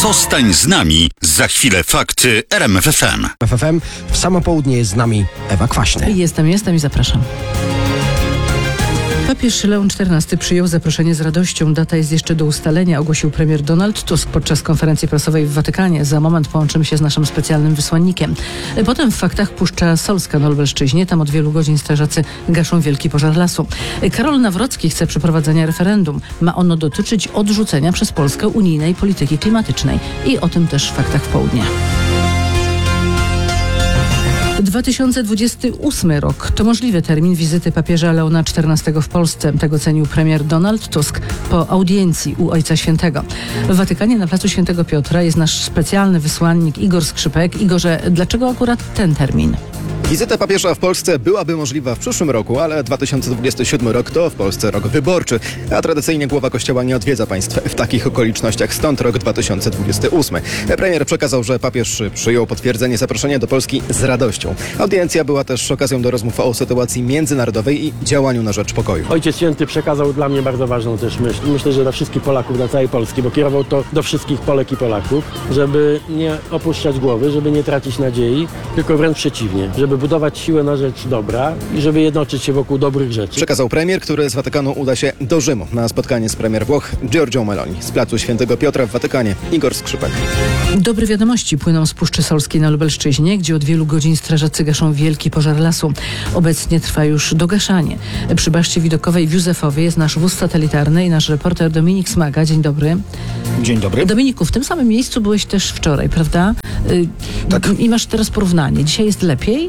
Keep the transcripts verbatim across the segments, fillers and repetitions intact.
Zostań z nami. Za chwilę fakty R M F F M. F F M. W samo południe jest z nami Ewa Kwaśny. Jestem, jestem i zapraszam. Papież Leon czternasty przyjął zaproszenie z radością. Data jest jeszcze do ustalenia, ogłosił premier Donald Tusk podczas konferencji prasowej w Watykanie. Za moment połączymy się z naszym specjalnym wysłannikiem. Potem w faktach Puszcza Solska na Lubelszczyźnie. Tam od wielu godzin strażacy gaszą wielki pożar lasu. Karol Nawrocki chce przeprowadzenia referendum. Ma ono dotyczyć odrzucenia przez Polskę unijnej polityki klimatycznej. I o tym też w faktach w południe. dwa tysiące dwudziesty ósmy rok to możliwy termin wizyty papieża Leona czternastego w Polsce. Tego cenił premier Donald Tusk po audiencji u Ojca Świętego. W Watykanie na placu Świętego Piotra jest nasz specjalny wysłannik Igor Skrzypek. Igorze, dlaczego akurat ten termin? Wizyta papieża w Polsce byłaby możliwa w przyszłym roku, ale dwa tysiące dwudziesty siódmy rok to w Polsce rok wyborczy, a tradycyjnie głowa kościoła nie odwiedza państw w takich okolicznościach, stąd rok dwa tysiące dwudziesty ósmy. Premier przekazał, że papież przyjął potwierdzenie zaproszenia do Polski z radością. Audiencja była też okazją do rozmów o sytuacji międzynarodowej i działaniu na rzecz pokoju. Ojciec Święty przekazał dla mnie bardzo ważną też myśl. Myślę, że dla wszystkich Polaków, dla całej Polski, bo kierował to do wszystkich Polek i Polaków, żeby nie opuszczać głowy, żeby nie tracić nadziei, tylko wręcz przeciwnie, żeby budować siłę na rzecz dobra i żeby jednoczyć się wokół dobrych rzeczy. Przekazał premier, który z Watykanu uda się do Rzymu na spotkanie z premier Włoch Giorgią Meloni. Z placu Świętego Piotra w Watykanie Igor Skrzypek. Dobre wiadomości płyną z Puszczy Solskiej na Lubelszczyźnie, gdzie od wielu godzin strażacy gaszą wielki pożar lasu. Obecnie trwa już dogaszanie. Przy Baszcie Widokowej w Józefowie jest nasz wóz satelitarny i nasz reporter Dominik Smaga. Dzień dobry. Dzień dobry. Dominiku, w tym samym miejscu byłeś też wczoraj, prawda? Tak. I masz teraz porównanie. Dzisiaj jest lepiej?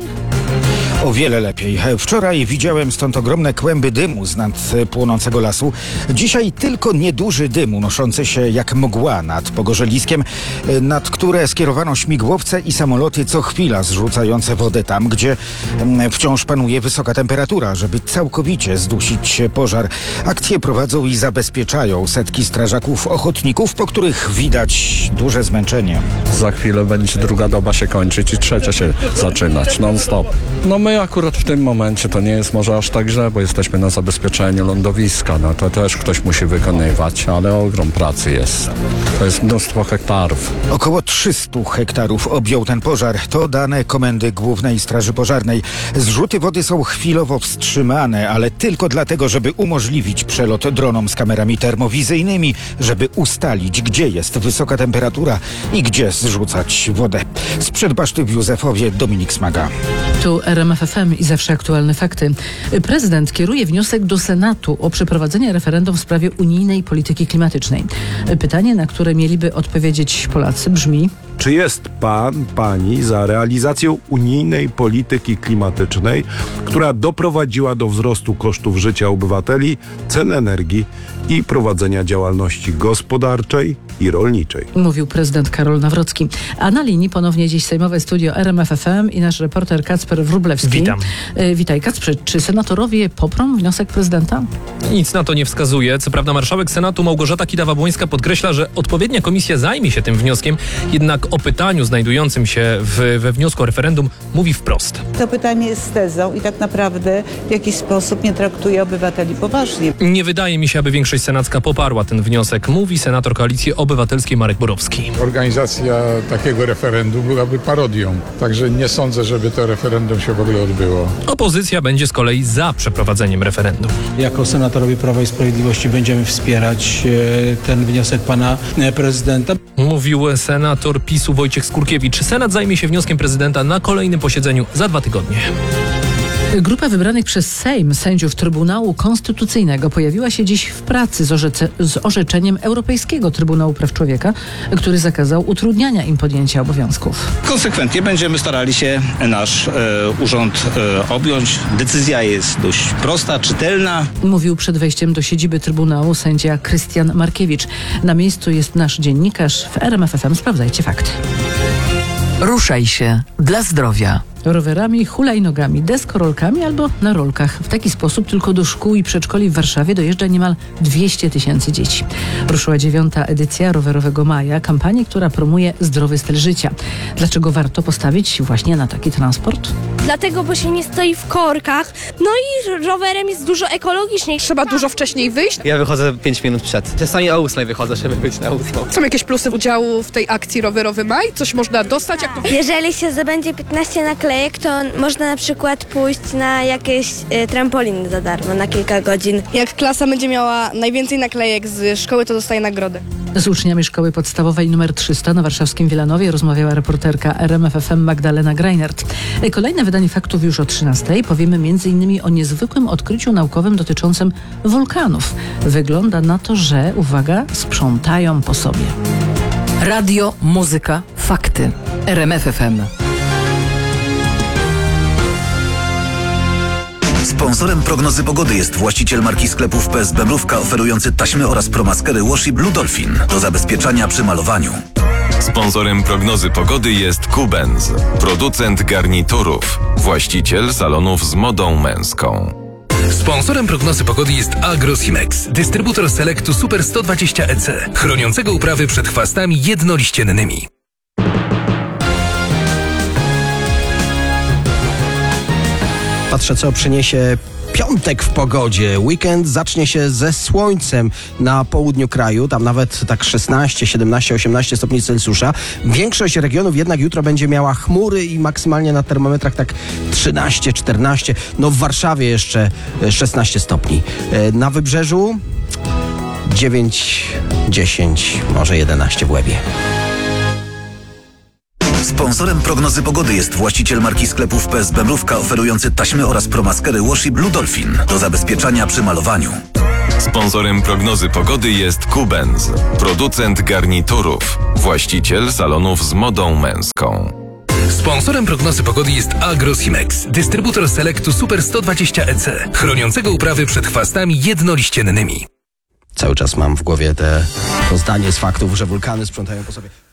O wiele lepiej. Wczoraj widziałem stąd ogromne kłęby dymu z nad płonącego lasu. Dzisiaj tylko nieduży dym unoszący się jak mgła nad Pogorzeliskiem, nad które skierowano śmigłowce i samoloty co chwila zrzucające wodę tam, gdzie wciąż panuje wysoka temperatura, żeby całkowicie zdusić pożar. Akcje prowadzą i zabezpieczają setki strażaków ochotników, po których widać duże zmęczenie. Za chwilę będzie druga doba się kończyć i trzecia się zaczynać non stop. No my akurat w tym momencie to nie jest może aż tak źle, bo jesteśmy na zabezpieczeniu lądowiska. No to też ktoś musi wykonywać, ale ogrom pracy jest. To jest mnóstwo hektarów. Około trzysta hektarów objął ten pożar. To dane Komendy Głównej Straży Pożarnej. Zrzuty wody są chwilowo wstrzymane, ale tylko dlatego, żeby umożliwić przelot dronom z kamerami termowizyjnymi, żeby ustalić, gdzie jest wysoka temperatura i gdzie zrzucać wodę. Sprzed Baszty w Józefowie Dominik Smaga. Tu R M F F M i zawsze aktualne fakty. Prezydent kieruje wniosek do Senatu o przeprowadzenie referendum w sprawie unijnej polityki klimatycznej. Pytanie, na które mieliby odpowiedzieć Polacy, brzmi: czy jest pan, pani za realizacją unijnej polityki klimatycznej, która doprowadziła do wzrostu kosztów życia obywateli, cen energii i prowadzenia działalności gospodarczej i rolniczej? Mówił prezydent Karol Nawrocki. A na linii ponownie dziś sejmowe studio R M F F M i nasz reporter Kacper Wróblewski. Witam. E, witaj Kacprze. Czy senatorowie poprą wniosek prezydenta? Nic na to nie wskazuje. Co prawda marszałek Senatu Małgorzata Kidawa-Błońska podkreśla, że odpowiednia komisja zajmie się tym wnioskiem, jednak o pytaniu znajdującym się w, we wniosku o referendum mówi wprost. To pytanie jest tezą i tak naprawdę w jakiś sposób nie traktuje obywateli poważnie. Nie wydaje mi się, aby większość senacka poparła ten wniosek, mówi senator Koalicji Obywatelskiej Marek Borowski. Organizacja takiego referendum byłaby parodią, także nie sądzę, żeby to referendum się w ogóle odbyło. Opozycja będzie z kolei za przeprowadzeniem referendum. Jako senatorowie Prawa i Sprawiedliwości będziemy wspierać e, ten wniosek pana e, prezydenta. Mówił senator PiSu Wojciech Skurkiewicz. Senat zajmie się wnioskiem prezydenta na kolejnym posiedzeniu za dwa tygodnie. Grupa wybranych przez Sejm sędziów Trybunału Konstytucyjnego pojawiła się dziś w pracy z, orzece- z orzeczeniem Europejskiego Trybunału Praw Człowieka, który zakazał utrudniania im podjęcia obowiązków. Konsekwentnie będziemy starali się nasz e, urząd e, objąć. Decyzja jest dość prosta, czytelna. Mówił przed wejściem do siedziby Trybunału sędzia Krystian Markiewicz. Na miejscu jest nasz dziennikarz. W R M F F M sprawdzajcie fakty. Ruszaj się dla zdrowia. rowerami, hulajnogami, deskorolkami albo na rolkach. W taki sposób tylko do szkół i przedszkoli w Warszawie dojeżdża niemal dwieście tysięcy dzieci. Ruszyła dziewiąta edycja Rowerowego Maja, kampanii, która promuje zdrowy styl życia. Dlaczego warto postawić właśnie na taki transport? Dlatego, bo się nie stoi w korkach, no i rowerem jest dużo ekologiczniej. Trzeba dużo wcześniej wyjść. Ja wychodzę pięć minut przed. Czasami o ósmej wychodzę, żeby być na ósmą. Są jakieś plusy udziału w tej akcji Rowerowy Maj? Coś można dostać? Jak to... Jeżeli się zdobędzie piętnaście naklejek, to można na przykład pójść na jakieś y, trampoliny za darmo na kilka godzin. Jak klasa będzie miała najwięcej naklejek z szkoły, to dostaje nagrodę. Z uczniami szkoły podstawowej numer trzysta na warszawskim Wielanowie rozmawiała reporterka R M F F M Magdalena Greinert. Kolejne wydanie faktów już o trzynastej. Powiemy między innymi o niezwykłym odkryciu naukowym dotyczącym wulkanów. Wygląda na to, że, uwaga, sprzątają po sobie. Radio, muzyka, fakty. R M F F M. Sponsorem prognozy pogody jest właściciel marki sklepów P S B Mrówka, oferujący taśmy oraz promaskery Washi Blue Dolphin do zabezpieczania przy malowaniu. Sponsorem prognozy pogody jest Kubenz, producent garniturów, właściciel salonów z modą męską. Sponsorem prognozy pogody jest Agrosimex, dystrybutor Selectu Super sto dwadzieścia E C, chroniącego uprawy przed chwastami jednoliściennymi. Patrzę, co przyniesie piątek w pogodzie. Weekend zacznie się ze słońcem na południu kraju. Tam nawet tak szesnaście, siedemnaście, osiemnaście stopni Celsjusza. Większość regionów jednak jutro będzie miała chmury i maksymalnie na termometrach tak trzynaście, czternaście. No w Warszawie jeszcze szesnaście stopni. Na Wybrzeżu dziewięć, dziesięć, może jedenaście w Łebie. Sponsorem prognozy pogody jest właściciel marki sklepów P S B Mrówka, oferujący taśmy oraz promaskery Washi Blue Dolphin do zabezpieczania przy malowaniu. Sponsorem prognozy pogody jest Kubenz, producent garniturów, właściciel salonów z modą męską. Sponsorem prognozy pogody jest Agrosimex, dystrybutor Selectu Super sto dwadzieścia E C, chroniącego uprawy przed chwastami jednoliściennymi. Cały czas mam w głowie te, to zdanie z faktów, że wulkany sprzątają po sobie.